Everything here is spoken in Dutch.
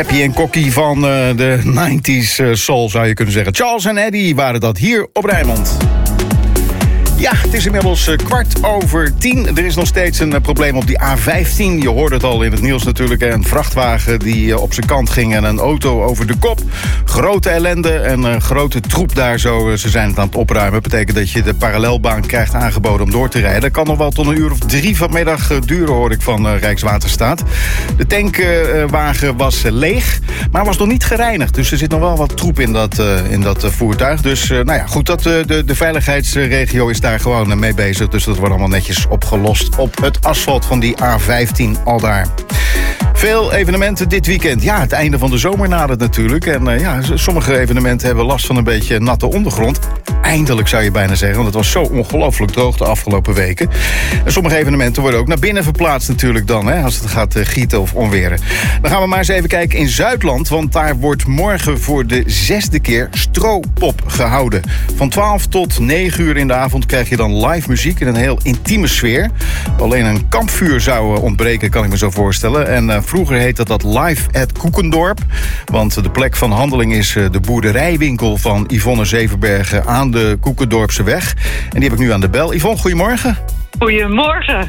Happy en kokkie van de 90s soul zou je kunnen zeggen. Charles en Eddie waren dat hier op Rijnmond. Ja, het is inmiddels 10:15. Er is nog steeds een probleem op die A15. Je hoorde het al in het nieuws natuurlijk. Een vrachtwagen die op zijn kant ging en een auto over de kop. Grote ellende en een grote troep daar zo. Ze zijn het aan het opruimen. Dat betekent dat je de parallelbaan krijgt aangeboden om door te rijden. Dat kan nog wel tot 1:03 vanmiddag duren, hoor ik van Rijkswaterstaat. De tankwagen was leeg, maar was nog niet gereinigd. Dus er zit nog wel wat troep in dat voertuig. Dus nou ja, goed, de veiligheidsregio is daar gewoon mee bezig. Dus dat wordt allemaal netjes opgelost op het asfalt van die A15 aldaar. Veel evenementen dit weekend. Ja, het einde van de zomer nadert natuurlijk. En sommige evenementen hebben last van een beetje natte ondergrond. Eindelijk zou je bijna zeggen, want het was zo ongelooflijk droog de afgelopen weken. En sommige evenementen worden ook naar binnen verplaatst natuurlijk dan, hè, als het gaat gieten of onweren. Dan gaan we maar eens even kijken in Zuidland, want daar wordt morgen voor de 6e keer Stropop gehouden. Van 12 tot 9 uur in de avond krijg je dan live muziek in een heel intieme sfeer. Alleen een kampvuur zou ontbreken, kan ik me zo voorstellen. En vroeger heette dat Live at Koekendorp. Want de plek van handeling is de boerderijwinkel van Yvonne Zevenbergen aan de Koekendorpse weg. En die heb ik nu aan de bel. Yvonne, goedemorgen. Goedemorgen.